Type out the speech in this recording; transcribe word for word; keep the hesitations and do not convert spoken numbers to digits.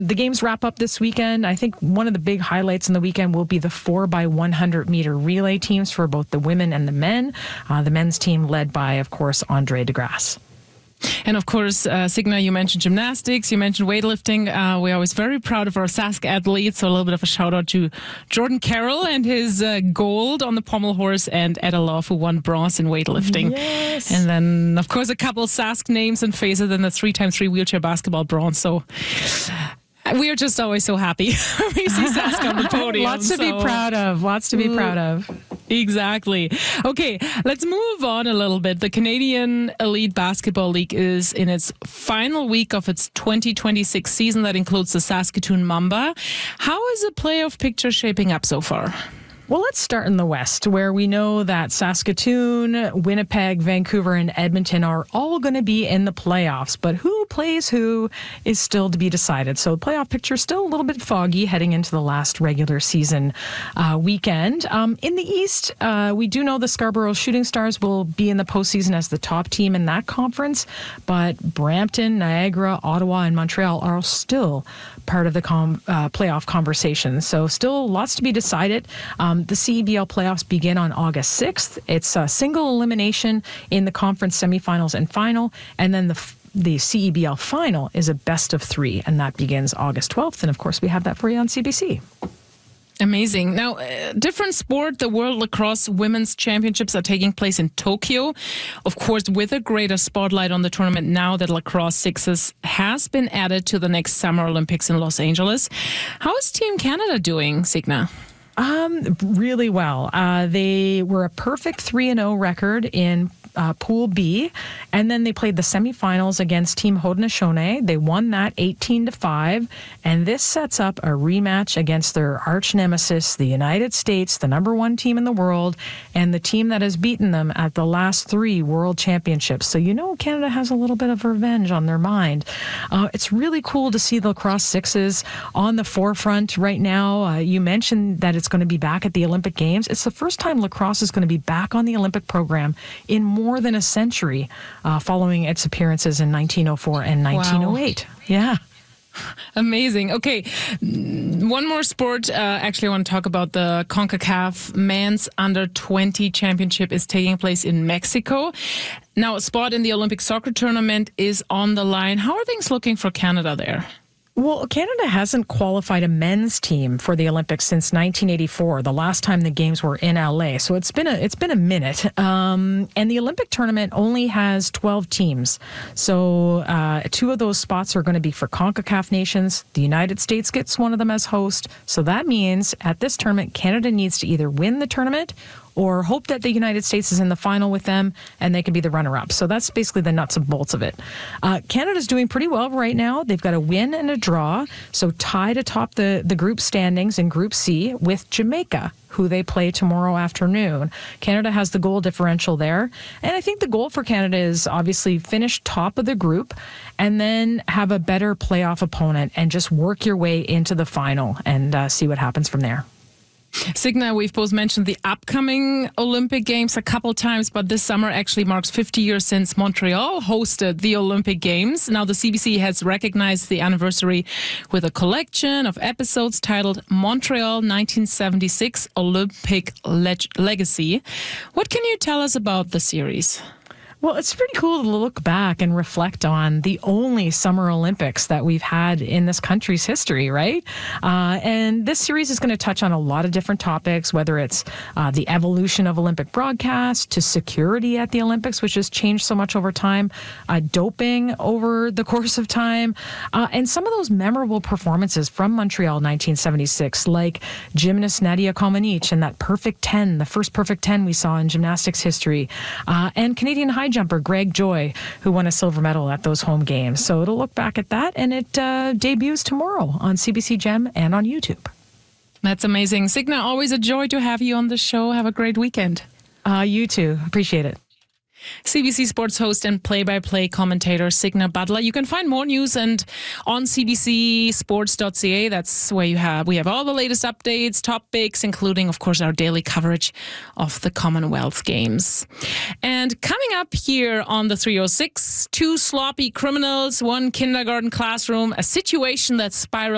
The games wrap up this weekend. I think one of the big highlights in the weekend will be the four by one hundred meter relay teams for both the women and the men. Uh, the men's team led by, of course, Andre De Grasse. And of course, uh, Signa, you mentioned gymnastics, you mentioned weightlifting. Uh, we're always very proud of our Sask athletes. So a little bit of a shout out to Jordan Carroll and his uh, gold on the pommel horse, and Etta Love, who won bronze in weightlifting. Yes. And then, of course, a couple Sask names and faces, and the three by three wheelchair basketball bronze. So we're just always so happy when we see Sask on the podium. Lots to so. be proud of. Lots to be proud of. Exactly. Okay, let's move on a little bit. The Canadian Elite Basketball League is in its final week of its twenty twenty-six season. That includes the Saskatoon Mamba. How is the playoff picture shaping up so far? Well, let's start in the West, where we know that Saskatoon, Winnipeg, Vancouver, and Edmonton are all going to be in the playoffs. But who plays who is still to be decided. So the playoff picture is still a little bit foggy heading into the last regular season uh, weekend. Um, in the East, uh, we do know the Scarborough Shooting Stars will be in the postseason as the top team in that conference. But Brampton, Niagara, Ottawa, and Montreal are still part of the com- uh, playoff conversation. So still lots to be decided. Um, the C E B L playoffs begin on August sixth. It's a single elimination in the conference semifinals and final. And then the f- the C E B L final is a best of three, and that begins August twelfth. And of course, we have that for you on C B C. Amazing. Now, uh, different sport, the World Lacrosse Women's Championships are taking place in Tokyo. Of course, with a greater spotlight on the tournament now that Lacrosse Sixes has been added to the next Summer Olympics in Los Angeles. How is Team Canada doing, Signa? Um, really well. Uh, they were a perfect three and oh record in Uh, Pool B, and then they played the semifinals against Team Haudenosaunee. They won that eighteen to five, and this sets up a rematch against their arch nemesis, the United States, the number one team in the world, and the team that has beaten them at the last three World Championships. So you know Canada has a little bit of revenge on their mind. Uh, it's really cool to see the Lacrosse Sixes on the forefront right now. Uh, you mentioned that it's going to be back at the Olympic Games. It's the first time lacrosse is going to be back on the Olympic program in more more than a century uh, following its appearances in nineteen oh four and nineteen oh eight. Wow. Yeah. Amazing. Okay. One more sport. Uh, actually, I want to talk about the CONCACAF Men's Under twenty Championship is taking place in Mexico. Now, a spot in the Olympic soccer tournament is on the line. How are things looking for Canada there? Well, Canada hasn't qualified a men's team for the Olympics since nineteen eighty-four, the last time the games were in L A. So it's been a it's been a minute. Um, and the Olympic tournament only has twelve teams. So uh, two of those spots are going to be for CONCACAF nations. The United States gets one of them as host. So that means at this tournament, Canada needs to either win the tournament or hope that the United States is in the final with them and they can be the runner-up. So that's basically the nuts and bolts of it. Uh, Canada's doing pretty well right now. They've got a win and a draw, so tied atop the, the group standings in Group C with Jamaica, who they play tomorrow afternoon. Canada has the goal differential there. And I think the goal for Canada is obviously finish top of the group and then have a better playoff opponent and just work your way into the final and uh, see what happens from there. Signa, we've both mentioned the upcoming Olympic Games a couple times, but this summer actually marks fifty years since Montreal hosted the Olympic Games. Now, the C B C has recognized the anniversary with a collection of episodes titled Montreal nineteen seventy-six Olympic Leg- Legacy. What can you tell us about the series? Well, it's pretty cool to look back and reflect on the only Summer Olympics that we've had in this country's history, right? Uh, and this series is going to touch on a lot of different topics, whether it's uh, the evolution of Olympic broadcast to security at the Olympics, which has changed so much over time, uh, doping over the course of time, uh, and some of those memorable performances from Montreal nineteen seventy-six, like gymnast Nadia Comaneci and that perfect ten, the first perfect ten we saw in gymnastics history, uh, and Canadian high jumper Greg Joy, who won a silver medal at those home games. So it'll look back at that, and it uh, debuts tomorrow on C B C Gem and on YouTube. That's amazing. Signa, always a joy to have you on the show. Have a great weekend. Uh, you too. Appreciate it. C B C Sports host and play-by-play commentator Signa Butler. You can find more news and on c b c sports dot c a. That's where you have we have all the latest updates, topics, including, of course, our daily coverage of the Commonwealth Games. And coming up here on the three oh six, two sloppy criminals, one kindergarten classroom, a situation that spiraled